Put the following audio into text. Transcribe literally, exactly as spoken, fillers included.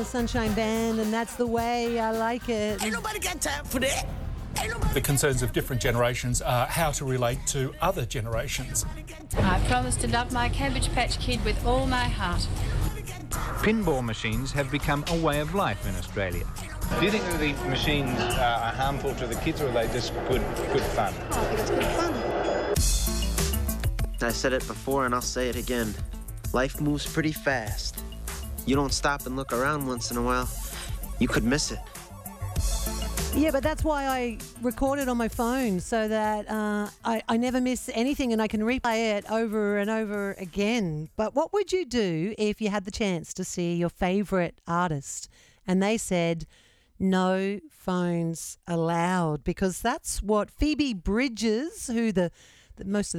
the Sunshine Band, and that's the way I like it. Ain't nobody got time for that. The concerns of different generations are how to relate to other generations. I promise to love my Cabbage Patch Kid with all my heart. Pinball machines have become a way of life in Australia. Do you think that these machines uh, are harmful to the kids, or are they just good, good fun? I think it's good fun. I said it before and I'll say it again. Life moves pretty fast. You don't stop and look around once in a while, you could miss it. Yeah, but that's why I record it on my phone, so that uh, I, I never miss anything and I can replay it over and over again. But what would you do if you had the chance to see your favourite artist and they said no phones allowed? Because that's what Phoebe Bridgers, who the, the most of